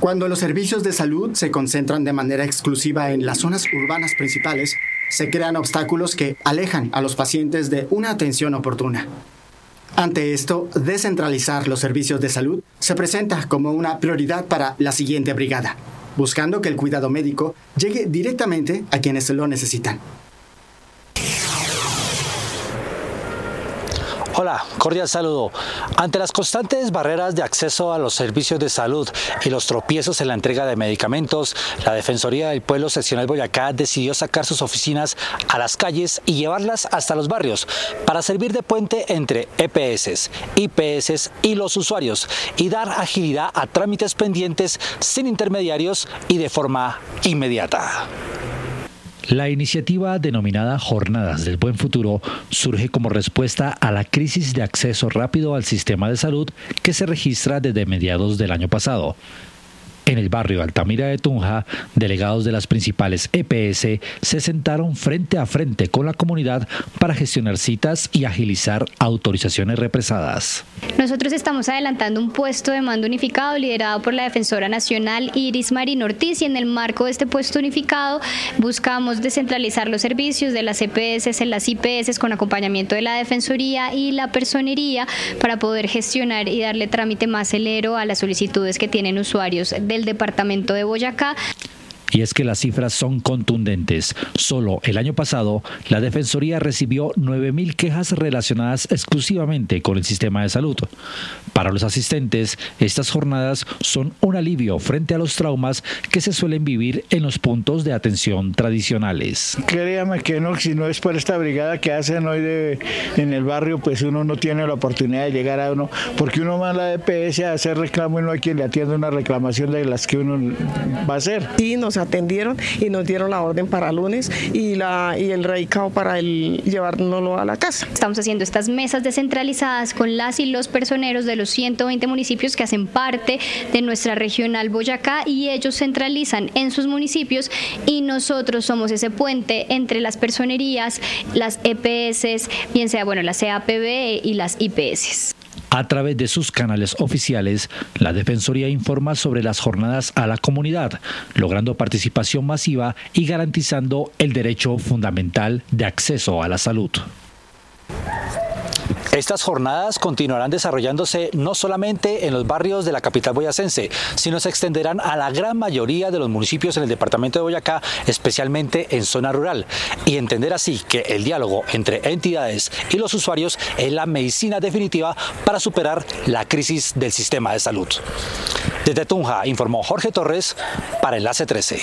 Cuando los servicios de salud se concentran de manera exclusiva en las zonas urbanas principales, se crean obstáculos que alejan a los pacientes de una atención oportuna. Ante esto, descentralizar los servicios de salud se presenta como una prioridad para la siguiente brigada, buscando que el cuidado médico llegue directamente a quienes lo necesitan. Hola, cordial saludo. Ante las constantes barreras de acceso a los servicios de salud y los tropiezos en la entrega de medicamentos, la Defensoría del Pueblo Seccional Boyacá decidió sacar sus oficinas a las calles y llevarlas hasta los barrios para servir de puente entre EPS, IPS y los usuarios y dar agilidad a trámites pendientes sin intermediarios y de forma inmediata. La iniciativa denominada Jornadas del Buen Futuro surge como respuesta a la crisis de acceso rápido al sistema de salud que se registra desde mediados del año pasado. En el barrio Altamira de Tunja, delegados de las principales EPS se sentaron frente a frente con la comunidad para gestionar citas y agilizar autorizaciones represadas. Nosotros estamos adelantando un puesto de mando unificado liderado por la Defensora Nacional Iris Marín Ortiz, y en el marco de este puesto unificado buscamos descentralizar los servicios de las EPS en las IPS con acompañamiento de la Defensoría y la Personería para poder gestionar y darle trámite más celero a las solicitudes que tienen usuarios del departamento de Boyacá. Y es que las cifras son contundentes. Solo el año pasado, la Defensoría recibió 9.000 quejas relacionadas exclusivamente con el sistema de salud. Para los asistentes, estas jornadas son un alivio frente a los traumas que se suelen vivir en los puntos de atención tradicionales. Créame que no, si no es por esta brigada que hacen hoy en el barrio, pues uno no tiene la oportunidad de llegar a uno, porque uno va a la EPS a hacer reclamo y no hay quien le atienda una reclamación de las que uno va a hacer. Sí, nos atendieron y nos dieron la orden para lunes y el radicado para llevárnoslo a la casa. Estamos haciendo estas mesas descentralizadas con las y los personeros de los 120 municipios que hacen parte de nuestra regional Boyacá, y ellos centralizan en sus municipios y nosotros somos ese puente entre las personerías, las EPS, bien sea las CAPB y las IPS. A través de sus canales oficiales, la Defensoría informa sobre las jornadas a la comunidad, logrando participación masiva y garantizando el derecho fundamental de acceso a la salud. Estas jornadas continuarán desarrollándose no solamente en los barrios de la capital boyacense, sino se extenderán a la gran mayoría de los municipios en el departamento de Boyacá, especialmente en zona rural, y entender así que el diálogo entre entidades y los usuarios es la medicina definitiva para superar la crisis del sistema de salud. Desde Tunja informó Jorge Torres para Enlace 13.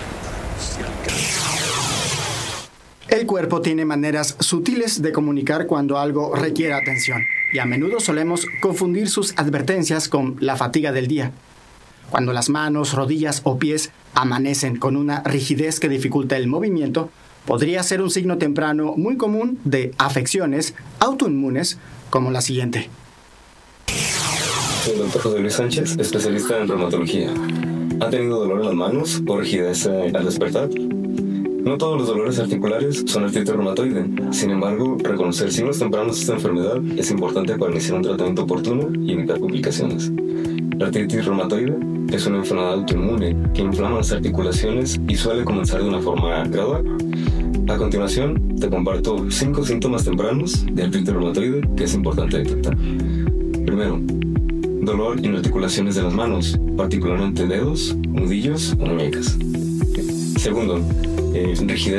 El cuerpo tiene maneras sutiles de comunicar cuando algo requiere atención, y a menudo solemos confundir sus advertencias con la fatiga del día. Cuando las manos, rodillas o pies amanecen con una rigidez que dificulta el movimiento, podría ser un signo temprano muy común de afecciones autoinmunes como la siguiente. Soy el Dr. José Luis Sánchez, especialista en reumatología. ¿Ha tenido dolor en las manos o rigidez al despertar? No todos los dolores articulares son artritis reumatoide. Sin embargo, reconocer signos tempranos de esta enfermedad es importante para iniciar un tratamiento oportuno y evitar complicaciones. La artritis reumatoide es una enfermedad autoinmune que inflama las articulaciones y suele comenzar de una forma gradual. A continuación, te comparto 5 síntomas tempranos de artritis reumatoide que es importante detectar. Primero, dolor en articulaciones de las manos, particularmente dedos, nudillos o muñecas. Segundo, rigidez